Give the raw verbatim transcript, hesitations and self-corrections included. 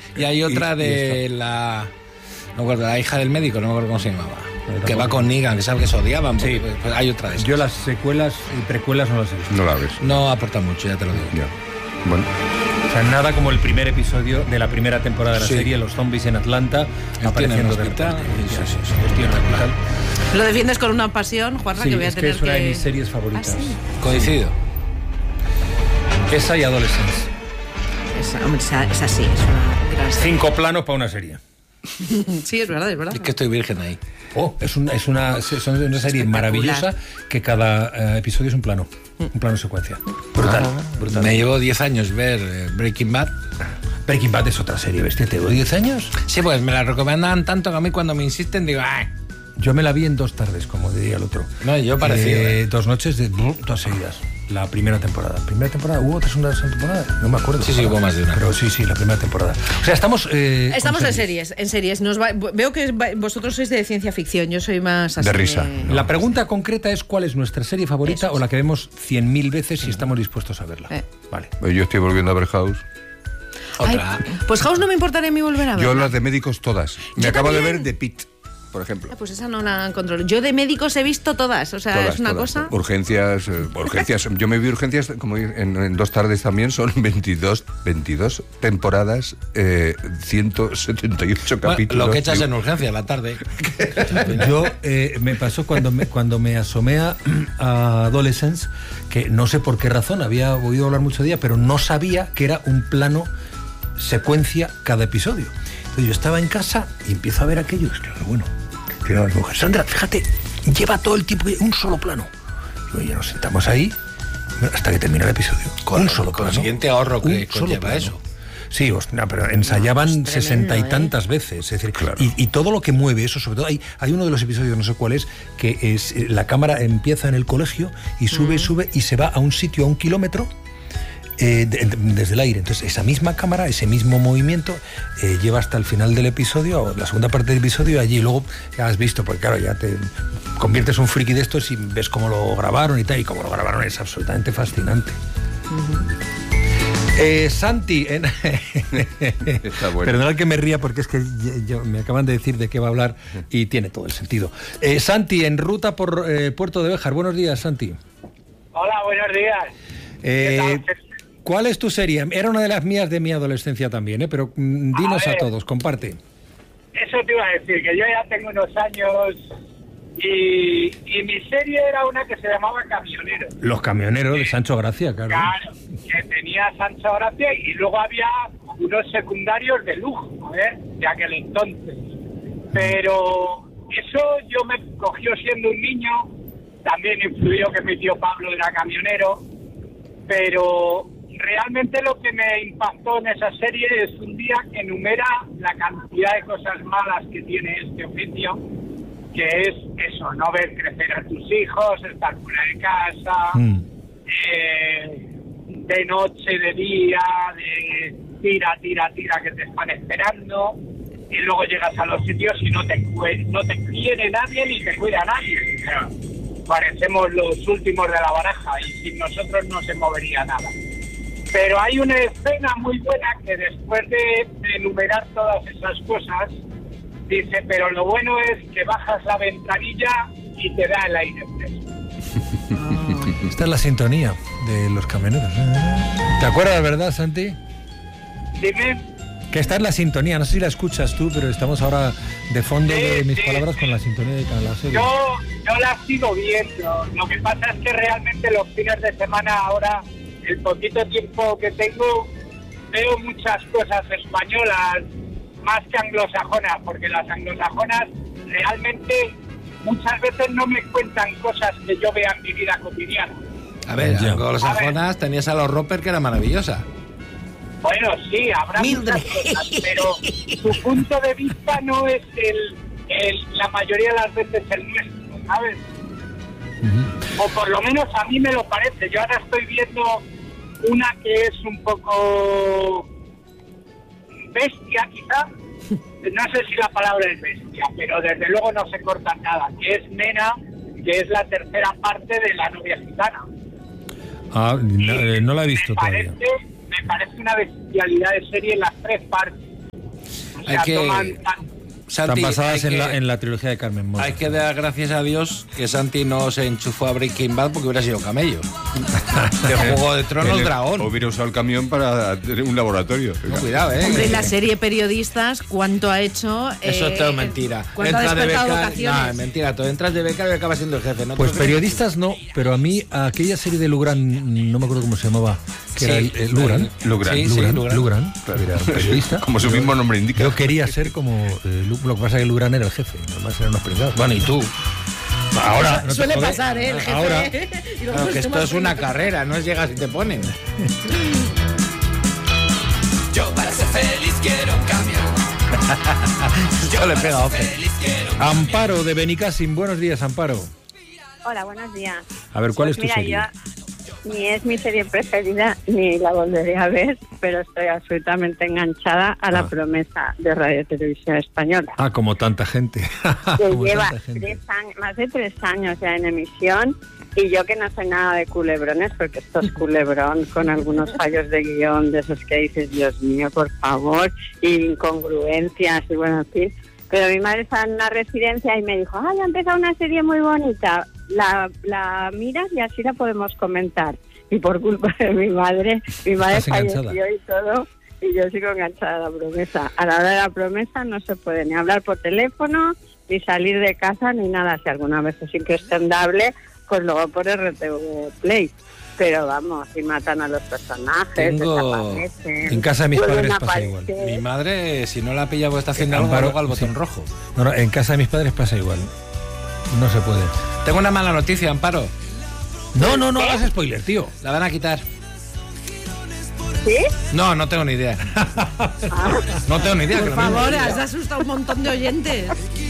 Y hay otra y, de y la... No me acuerdo, la hija del médico, no me acuerdo cómo se llamaba. Que va con Negan, que sabe que se odiaban. Sí, pues, pues hay otra de esas. Yo las secuelas y precuelas no las he visto. No la ves. No aporta mucho, ya te lo digo. Ya. Bueno. O sea, nada como el primer episodio de la primera temporada de la Sí. serie, los zombies en Atlanta, El apareciendo tío en el de hospital. repente. Sí, sí, sí, sí. El tío en el hospital. Lo defiendes con una pasión, Juanra, Sí, que voy a es que tener es una que... de mis series favoritas. ¿Ah, sí? Coincido. Esa y Adolescence. Esa, hombre, esa, esa sí, es una gran serie. Cinco planos para una serie. Sí, es verdad, es verdad. Es que estoy virgen ahí. Oh, es una, es una, es una serie Espectacular. maravillosa que cada eh, episodio es un plano, un plano secuencia. Brutal, brutal. Me llevó diez años ver eh, Breaking Bad. Breaking Bad es otra serie, bestia, ¿te llevo diez años? Sí, pues me la recomendaban tanto que a mí cuando me insisten digo, ¡ay! Yo me la vi en dos tardes, como diría el otro. No, yo parecido, Eh, ¿eh? Dos noches de dos seguidas. La primera temporada. ¿Primera temporada? ¿Hubo otra segunda temporada? No me acuerdo. Sí, sí, hubo más de una. Pero sí, sí, la primera temporada. O sea, estamos... Eh, Estamos con en series, en series. Nos va- veo que va- vosotros sois de ciencia ficción, yo soy más así De risa. de- La pregunta concreta es cuál es nuestra serie favorita Eso o es. la que vemos cien mil veces si estamos dispuestos a verla. Eh. Vale. Yo estoy volviendo a ver House. Ay, Otra. pues House no me importaría a mí volver a ver. Yo las de médicos todas. Me Yo acabo también. de ver The Pitt, por ejemplo. Pues esa no la controlo. Yo de médicos he visto todas, o sea, Todas, es una todas. cosa... Urgencias, eh, urgencias. Yo me vi urgencias como en, en dos tardes también. Son veintidós, veintidós temporadas, eh, ciento setenta y ocho Bueno, capítulos. lo que echas Digo, en urgencia a la tarde. Yo eh, me pasó cuando me, cuando me asomé a, a Adolescence, que no sé por qué razón, había oído hablar mucho de ella, pero no sabía que era un plano secuencia cada episodio. Entonces yo estaba en casa y empiezo a ver aquello y digo, "Hostia, bueno, tiene a mi mujer, Sandra, fíjate, lleva todo el tiempo un solo plano". Y oye, nos sentamos ahí hasta que termina el episodio. Con, un solo con plano. el siguiente ahorro que Un solo conlleva plano. eso. Sí, hostia, pero ensayaban No, es tremendo, sesenta y ¿eh? tantas veces. Es decir, y, y todo lo que mueve eso, sobre todo, hay, hay uno de los episodios, no sé cuál es, que es eh, la cámara empieza en el colegio y sube, sube y se va a un sitio a un kilómetro eh, de- de- desde el aire. Entonces, esa misma cámara, ese mismo movimiento, eh, lleva hasta el final del episodio, o la segunda parte del episodio, allí. Y luego ya has visto, porque claro, ya te conviertes en un friki de estos y ves cómo lo grabaron y tal, y cómo lo grabaron es absolutamente fascinante. Eh, Santi, en... Está bueno. perdonad que me ría porque es que yo- yo- me acaban de decir de qué va a hablar y tiene todo el sentido. Eh, Santi, en ruta por eh, Puerto de Béjar. Buenos días, Santi. Hola, buenos días. Eh, ¿Qué tal? ¿Cuál es tu serie? Era una de las mías de mi adolescencia también, ¿eh? Pero mm, dinos A a, ver. todos, comparte. Eso te iba a decir, que yo ya tengo unos años y, y mi serie era una que se llamaba Camionero. Los camioneros de Sancho Gracia, claro. Claro, que tenía Sancho Gracia y luego había unos secundarios de lujo, ¿eh? De aquel entonces. Pero eso yo me cogió siendo un niño, también influyó que mi tío Pablo era camionero, pero realmente lo que me impactó en esa serie es un día que enumera la cantidad de cosas malas que tiene este oficio, que es eso, no ver crecer a tus hijos, estar fuera de casa, Mm. eh, de noche, de día, de tira, tira, tira que te están esperando, y luego llegas a los sitios y no te, cue- no te quiere nadie ni te cuida nadie. O sea, parecemos los últimos de la baraja y sin nosotros no se movería nada. Pero hay una escena muy buena que después de, de enumerar todas esas cosas, dice, pero lo bueno es que bajas la ventanilla y te da el aire fresco. Esta es la sintonía de los camioneros. ¿Te acuerdas, verdad, Santi? Dime. Que esta es la sintonía, no sé si la escuchas tú, pero estamos ahora de fondo Sí, de mis sí, palabras sí. con la sintonía de la serie. Yo, yo la sigo viendo. Lo que pasa es que realmente los fines de semana ahora, el poquito tiempo que tengo, veo muchas cosas españolas más que anglosajonas, porque las anglosajonas realmente muchas veces no me cuentan cosas que yo vea en mi vida cotidiana. A ver, Ya. con los A ver. sajonas tenías a los Roper, que era maravillosa. Bueno, sí, habrá Mildred. muchas cosas, pero su punto de vista no es el, el la mayoría de las veces el nuestro, ¿sabes? O por lo menos a mí me lo parece. Yo ahora estoy viendo una que es un poco bestia, quizá. No sé si la palabra es bestia, pero desde luego no se corta nada. Que es Nena, que es la tercera parte de La novia gitana. Ah, no, eh, no la he visto me todavía. parece, me parece una bestialidad de serie en las tres partes. hay la que... toman tan- Santi, Están basadas hay en, que- la, en la trilogía de Carmen Mola. Hay que dar gracias a Dios que Santi no se enchufó a Breaking Bad porque hubiera sido camello. De Juego de Tronos, Él dragón. Hubiera usado el camión para tener un laboratorio. No, cuidado, ¿eh? Hombre, la serie Periodistas, ¿cuánto ha hecho? Eso eh, es todo mentira. ¿Cuánto ha Entras de despertado becario. vocaciones? No, es mentira. Tú entras de becario y acabas siendo el jefe. ¿No? Pues ¿Tú crees? periodistas no, pero a mí aquella serie de Lugran, no me acuerdo cómo se llamaba, que era Sí, el, el Lugran. Lugran. Sí, sí, Lugran, Lugran. Lugran, era un periodista. Como su mismo nombre indica. Yo quería ser como eh, Lu- lo que pasa es que Lugran era el jefe, nomás eran unos pringados. Bueno, ¿y tú? Ahora no te Suele jode. pasar, ¿eh? El jefe. Ahora, Y luego Claro, que los esto demás es una son- carrera, no es llegas y te ponen. Yo para ser feliz quiero un cambio. Esto le pega a Ofe. Amparo de Benicassim, buenos días, Amparo. Hola, buenos días. A ver, ¿cuál Pues es tu mira, serie? yo ni es mi serie preferida ni la volveré a ver, pero estoy absolutamente enganchada a La Ah. Promesa de Radio Televisión Española, Ah, como tanta gente. que Como lleva tanta gente. tres años, más de tres años ya en emisión, y yo que no soy nada de culebrones, porque esto es culebrón con algunos fallos de guión de esos que dices, Dios mío, por favor, y incongruencias y bueno, en fin. Pero mi madre estaba en una residencia y me dijo, ay, ha empezado una serie muy bonita, la, la miras y así la podemos comentar. Y por culpa de mi madre, mi madre Estás enganchada. falleció y todo, y yo sigo enganchada a La Promesa. A la hora de La Promesa no se puede ni hablar por teléfono, ni salir de casa, ni nada. Si alguna vez es incuestionable, pues luego por R T V Play. Pero vamos, y matan a los personajes, Tengo- desaparecen, En casa de mis vuelven padres a pasa igual. aparecer. Mi madre, si no la pilla porque está haciendo algo, Amparo, luego al botón sí. rojo. No, no, en casa de mis padres pasa igual. No se puede. Tengo una mala noticia, Amparo. No, no, no hagas spoiler, tío. La van a quitar. ¿Sí? No, no tengo ni idea. No tengo ni idea. que Por lo mismo. favor, has asustado a un montón de oyentes.